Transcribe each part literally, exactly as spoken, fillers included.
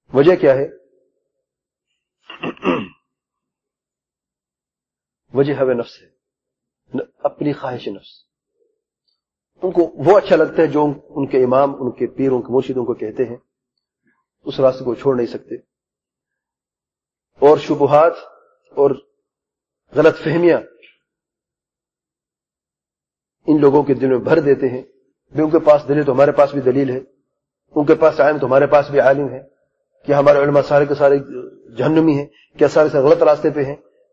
وجہ کیا ہے؟ وجہ ہوے نفس ہے، اپنی خواہش نفس. ان کو وہ اچھا لگتا ہے جو ان کے امام، ان کے پیر، ان کے مرشدوں کو کہتے ہیں، اس راستے کو چھوڑ نہیں سکتے. اور شبہات اور غلط فہمیاں ان لوگوں کے دل میں بھر دیتے ہیں. بھی ان کے پاس دلیل تو ہمارے پاس بھی دلیل ہے، ان کے پاس عالم تو ہمارے پاس بھی عالم ہے. کہ ہمارے علماء سارے کے سارے جہنمی ہیں، کیا سارے سے غلط راستے پہ ہیں؟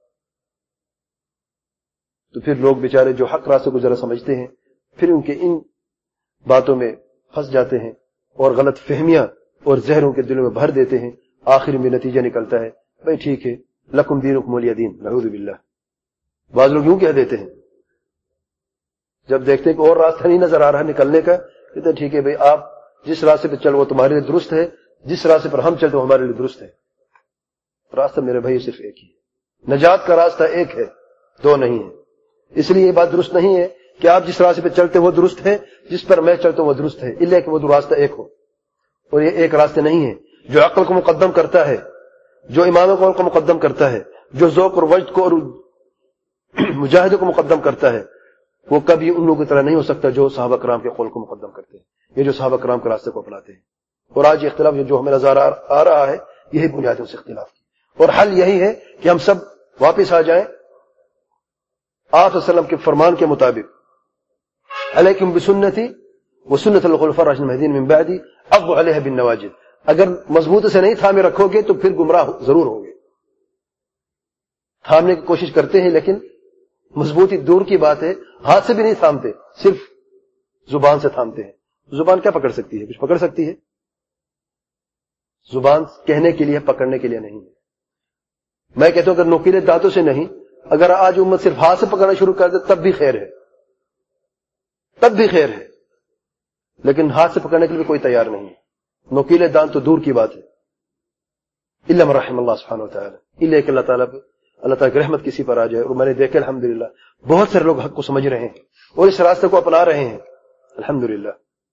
تو پھر لوگ بیچارے جو حق راستے کو ذرا سمجھتے ہیں پھر ان کے ان باتوں میں پھنس جاتے ہیں اور غلط فہمیاں اور زہروں کے دلوں میں بھر دیتے ہیں. آخر میں نتیجہ نکلتا ہے بھائی ٹھیک ہے لکم دینکم ولی دین. نعوذ باللہ. بعض لوگ یوں کہہ دیتے ہیں جب دیکھتے ہیں کہ اور راستہ نہیں نظر آ رہا نکلنے کا، کہتے ہیں ٹھیک ہے بھائی آپ جس راستے پہ چلو وہ تمہارے لیے درست ہے، جس راستے پر ہم چلتے وہ ہمارے لیے درست ہے. راستہ میرے بھائی صرف ایک ہی ہے، نجات کا راستہ ایک ہے، دو نہیں ہے. اس لیے یہ بات درست نہیں ہے کہ آپ جس راستے پہ چلتے وہ درست ہے، جس پر میں چلتا ہوں وہ درست ہے، الا کہ وہ دو راستہ ایک ہو. اور یہ ایک راستہ نہیں ہے. جو عقل کو مقدم کرتا ہے، جو امام قول کو مقدم کرتا ہے، جو ذوق اور وجد کو اور مجاہدے کو مقدم کرتا ہے، وہ کبھی ان لوگوں کی طرح نہیں ہو سکتا جو صحابہ کرام کے قول کو مقدم کرتے ہیں، یہ جو صحابہ کرام کے راستے کو اپناتے ہیں. اور آج یہ اختلاف جو ہمیں نظر آ رہا ہے یہی بنیاد ہے اس اختلاف کی. اور حل یہی ہے کہ ہم سب واپس آ جائیں آپ صلی اللہ علیہ وسلم کے فرمان کے مطابق، علیکم بسنتی وسنت الخلفاء الراشدین المہدیین من بعدی عضوا علیہا بالنواجذ. اگر مضبوط سے نہیں تھامے رکھو گے تو پھر گمراہ ضرور ہوگے. تھامنے کی کوشش کرتے ہیں لیکن مضبوطی دور کی بات ہے، ہاتھ سے بھی نہیں تھامتے، صرف زبان سے تھامتے ہیں. زبان کیا پکڑ سکتی ہے؟ کچھ پکڑ سکتی ہے؟ زبان کہنے کے لیے، پکڑنے کے لیے نہیں ہے. میں کہتا ہوں اگر نوکیلے دانتوں سے نہیں، اگر آج امت صرف ہاتھ سے پکڑنا شروع کر دے تب بھی خیر ہے، تب بھی خیر ہے. لیکن ہاتھ سے پکڑنے کے لیے کوئی تیار نہیں ہے. نوکیلے دانت تو دور کی بات ہے. الا من رحم اللہ سبحانہ وتعالی، الا کہ اللہ تعالیٰ اللہ تعالیٰ کی رحمت کسی پر آ جائے. اور میں نے دیکھا الحمدللہ بہت سارے لوگ حق کو سمجھ رہے ہیں اور اس راستے کو اپنا رہے ہیں الحمدللہ.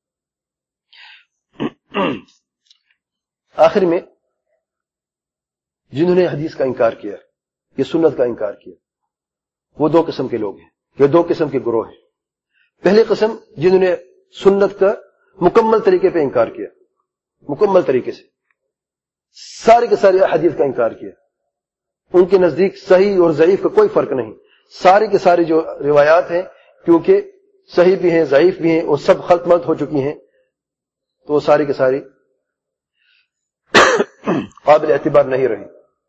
آخر میں جنہوں نے حدیث کا انکار کیا، یہ سنت کا انکار کیا، وہ دو قسم کے لوگ ہیں، یہ دو قسم کے گروہ ہیں. پہلی قسم جنہوں نے سنت کا مکمل طریقے پہ انکار کیا، مکمل طریقے سے سارے کے سارے حدیث کا انکار کیا. ان کے نزدیک صحیح اور ضعیف کا کوئی فرق نہیں. سارے کے سارے جو روایات ہیں کیونکہ صحیح بھی ہیں ضعیف بھی ہیں اور سب خلط ملط ہو چکی ہیں تو وہ ساری کے ساری قابل اعتبار نہیں رہی.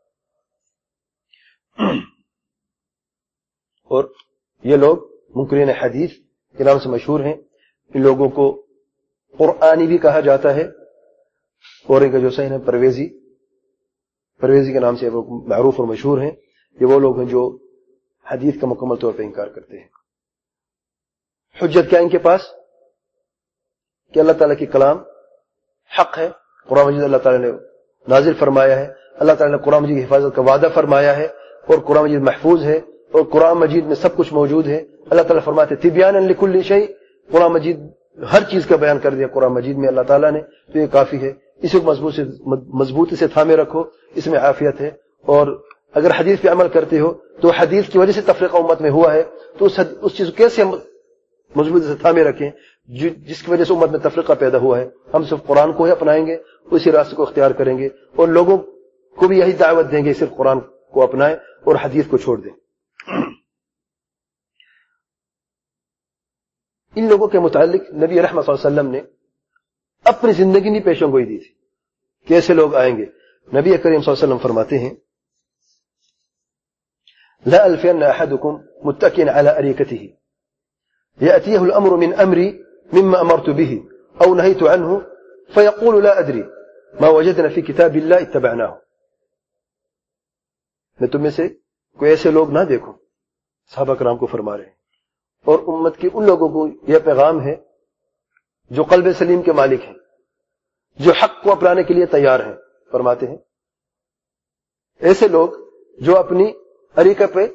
اور یہ لوگ منکرین حدیث کے نام سے مشہور ہیں. ان لوگوں کو قرآنی بھی کہا جاتا ہے اور ان کا جو صحیح ہے پرویزی پرویزی کے نام سے وہ معروف اور مشہور ہیں. یہ وہ لوگ ہیں جو حدیث کا مکمل طور پہ انکار کرتے ہیں. حجت کیا ان کے پاس کہ اللہ تعالیٰ کی کلام حق ہے، قرآن مجید اللہ تعالیٰ نے نازل فرمایا ہے، اللہ تعالیٰ نے قرآن مجید کی حفاظت کا وعدہ فرمایا ہے اور قرآن مجید محفوظ ہے اور قرآن مجید میں سب کچھ موجود ہے. اللہ تعالیٰ فرماتے تبیانا لکل شیء، قرآن مجید ہر چیز کا بیان کر دیا قرآن مجید میں اللہ تعالیٰ نے، تو یہ کافی ہے. اسے مضبوط سے مضبوطی سے تھامے رکھو، اس میں عافیت ہے. اور اگر حدیث پہ عمل کرتے ہو تو حدیث کی وجہ سے تفریقہ امت میں ہوا ہے تو اس اس چیز کو کیسے مضبوطی سے تھامے رکھیں جس کی وجہ سے امت میں تفریقہ پیدا ہوا ہے. ہم صرف قرآن کو ہی اپنائیں گے، اسی راستے کو اختیار کریں گے اور لوگوں کو بھی یہی دعوت دیں گے صرف قرآن کو اپنائیں اور حدیث کو چھوڑ دیں. ان لوگوں کے متعلق نبی رحمت صلی اللہ علیہ وسلم نے اپنی زندگی میں پیشن گوئی دی تھی کہ ایسے لوگ آئیں گے. نبی کریم صلی اللہ علیہ وسلم فرماتے ہیں لا الفین احدکم متکئا علی اریکته یأتیہ الامر من امری مما امرت به او نهیت عنه فیقول لا ادری ما وجدنا فی کتاب اللہ اتبعناه. میں تم میں سے کوئی ایسے لوگ نہ دیکھوں، صحابہ کرام کو فرما رہے ہیں، اور امت کے ان لوگوں کو یہ پیغام ہے جو قلب سلیم کے مالک ہیں، جو حق کو اپنانے کے لیے تیار ہیں. فرماتے ہیں ایسے لوگ جو اپنی اریکہ پہ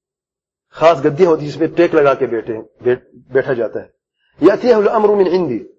خاص گدیاں ہوتی جس پہ ٹیک لگا کے بیٹھے بیٹھا جاتا ہے. یاتیہ الامر من عندی،